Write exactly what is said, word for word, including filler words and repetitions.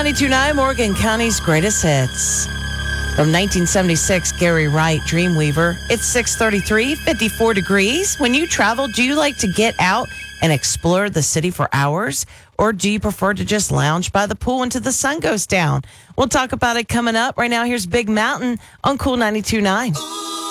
ninety-two point nine, Morgan County's greatest hits. From nineteen seventy-six, Gary Wright, Dreamweaver. It's six thirty-three, fifty-four degrees. When you travel, do you like to get out and explore the city for hours? Or do you prefer to just lounge by the pool until the sun goes down? We'll talk about it coming up. Right now, here's Big Mountain on Cool ninety-two point nine.